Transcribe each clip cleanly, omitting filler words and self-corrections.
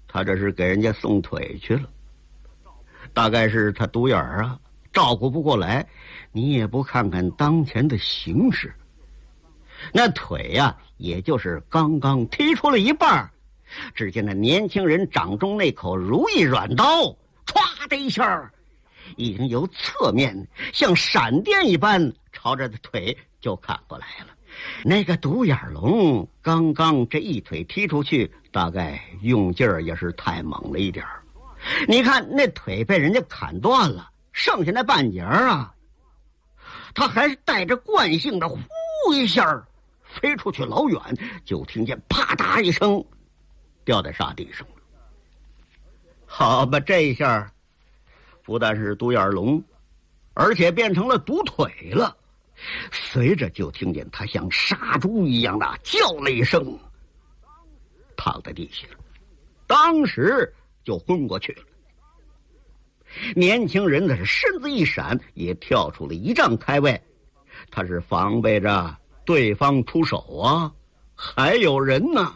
他这是给人家送腿去了。大概是他独眼啊，照顾不过来。你也不看看当前的形势，那腿呀，也就是刚刚踢出了一半。只见那年轻人掌中那口如意软刀，歘的一下，已经由侧面像闪电一般朝着他腿就砍过来了。那个独眼龙刚刚这一腿踢出去，大概用劲儿也是太猛了一点儿。你看那腿被人家砍断了，剩下那半截啊，他还是带着惯性的呼一下飞出去老远，就听见啪嗒一声掉在沙地上了。好吧，这一下不但是独眼龙，而且变成了独腿了。随着就听见他像杀猪一样的叫了一声，躺在地下了，当时就昏过去了。年轻人的身子一闪，也跳出了1丈开外，他是防备着对方出手啊，还有人呢。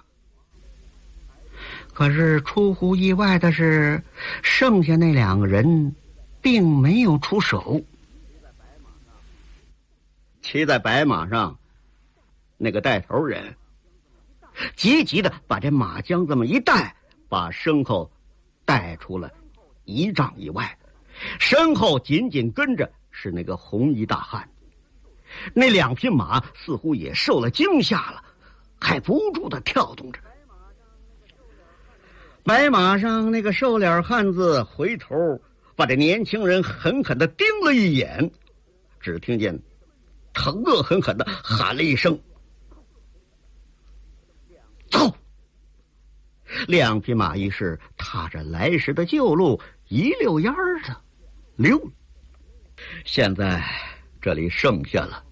可是出乎意外的是，剩下那2个人并没有出手。骑在白马上那个带头人急急的把这马缰这么一带，把牲口带出了1丈以外，身后紧紧跟着是那个红衣大汉。那2匹马似乎也受了惊吓了，还不住的跳动着。白马上那个瘦脸汉子回头把这年轻人狠狠的盯了一眼，只听见他恶狠狠的喊了一声：“走！” 2匹马一是踏着来时的旧路，一溜烟儿的溜了。现在这里剩下了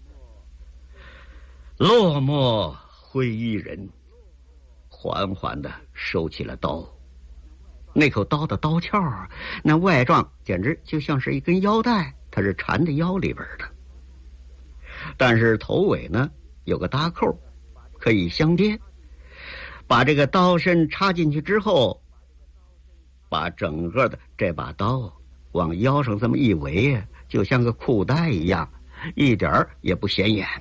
落寞灰衣人，缓缓的收起了刀。那口刀的刀鞘啊，那外状简直就像是一根腰带，它是缠在腰里边的。但是头尾呢有个搭扣，可以相接。把这个刀身插进去之后，把整个的这把刀往腰上这么一围，就像个裤带一样，一点儿也不显眼。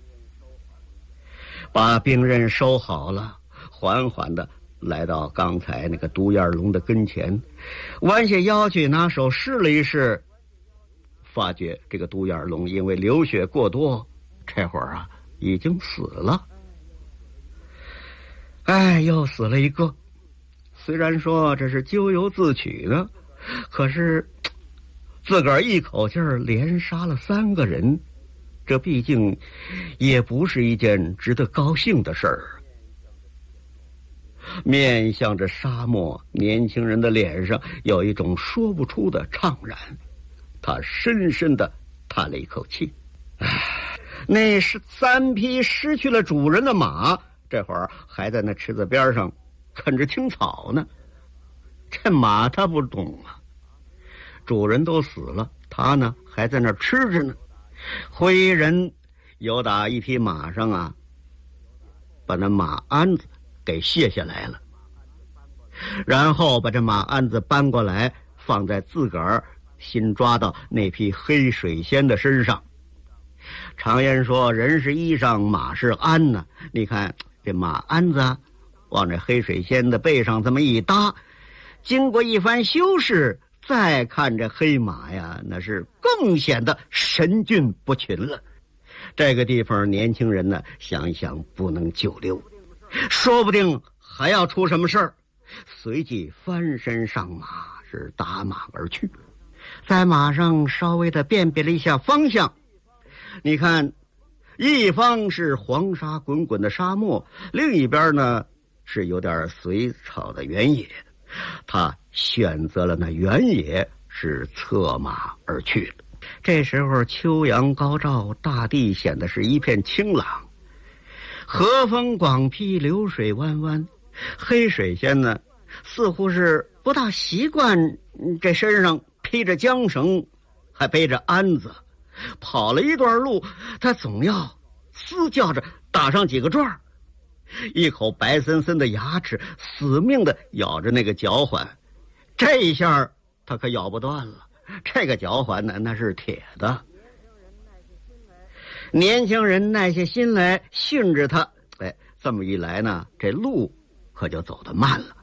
把兵刃收好了，缓缓的来到刚才那个独眼龙的跟前，弯下腰去拿手试了一试，发觉这个独眼龙因为流血过多，这会儿啊已经死了。哎，又死了一个。虽然说这是咎由自取呢，可是自个儿一口气儿连杀了3个人，这毕竟也不是一件值得高兴的事儿。面向着沙漠，年轻人的脸上有一种说不出的怅然，他深深的叹了一口气。那是3匹失去了主人的马，这会儿还在那池子边上啃着青草呢。这马他不懂啊，主人都死了，他呢还在那吃着呢。灰衣人有打一匹马上啊，把那马鞍子给卸下来了，然后把这马鞍子搬过来，放在自个儿新抓到那匹黑水仙的身上。常言说人是衣裳，马是鞍呢。你看这马鞍子往这黑水仙的背上这么一搭，经过一番修饰，再看这黑马呀，那是更显得神俊不群了。这个地方年轻人呢想一想不能久留，说不定还要出什么事儿。随即翻身上马，是打马而去。在马上稍微的辨别了一下方向，你看一方是黄沙滚滚的沙漠，另一边呢是有点水草的原野。他选择了那原野，是策马而去了。这时候秋阳高照，大地显得是一片清朗，和风广披，流水弯弯。黑水仙呢似乎是不大习惯这身上披着缰绳还背着鞍子，跑了一段路，他总要嘶叫着打上几个转儿。 一口白森森的牙齿死命的咬着那个脚环，这一下他可咬不断了。这个脚环呢，那是铁的。年轻人耐下心来训着他，这么一来呢，这路可就走得慢了。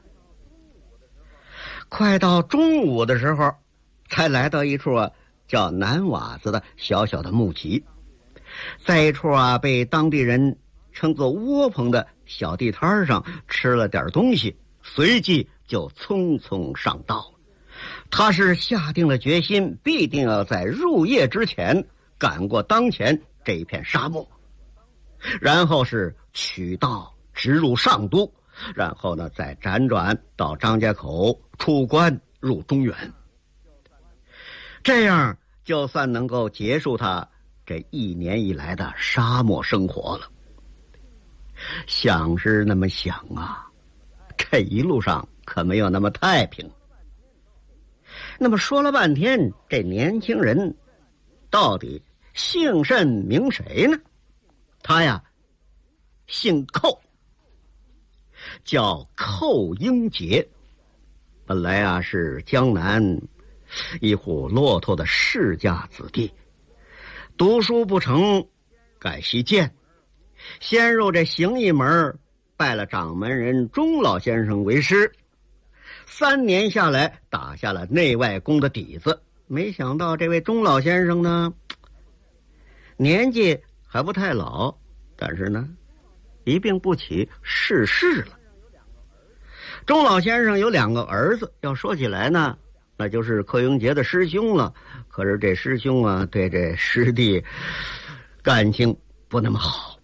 快到中午的时候，才来到一处叫南瓦子的小小的墓集，在一处被当地人称作窝棚的小地摊上吃了点东西，随即就匆匆上道。他是下定了决心，必定要在入夜之前赶过当前这一片沙漠，然后是取道直入上都，然后呢再辗转到张家口，出关入中原。这样就算能够结束他这1年以来的沙漠生活了。想是那么想啊，这一路上可没有那么太平。那么说了半天，这年轻人到底姓甚名谁呢？他呀姓寇，叫寇英杰，本来是江南一户落拓的世家子弟，读书不成，改习剑，先入这形意门，拜了掌门人钟老先生为师。3年下来，打下了内外功的底子。没想到这位钟老先生呢，年纪还不太老，但是呢一病不起，逝世了。钟老先生有2个儿子，要说起来呢，那就是寇英杰的师兄了。可是这师兄对这师弟感情不那么好。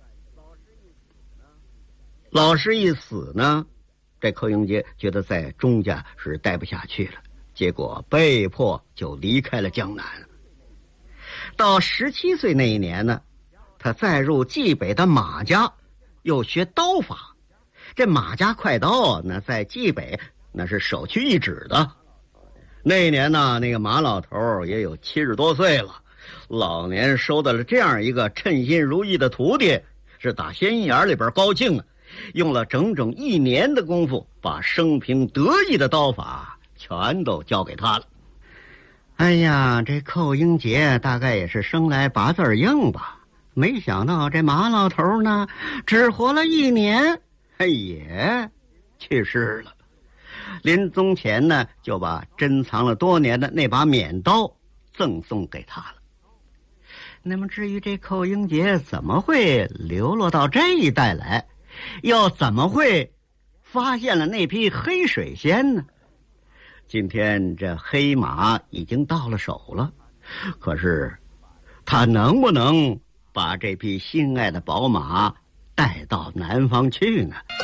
老师一死呢，这寇英杰觉得在钟家是待不下去了，结果被迫就离开了江南。到17岁那一年呢，他再入冀北的马家，又学刀法。这马家快刀那在冀北那是首屈一指的。那一年呢，那个马老头也有70多岁了，老年收到了这样一个称心如意的徒弟，是打心眼里边高兴啊，用了整整1年的功夫，把生平得意的刀法全都教给他了。哎呀，这寇英杰大概也是生来8字硬吧，没想到这马老头呢，只活了1年，也去世了。临终前呢，就把珍藏了多年的那把免刀赠送给他了。那么至于这寇英杰怎么会流落到这一带来，又怎么会发现了那匹黑水仙呢？今天这黑马已经到了手了，可是他能不能把这匹心爱的宝马带到南方去呢？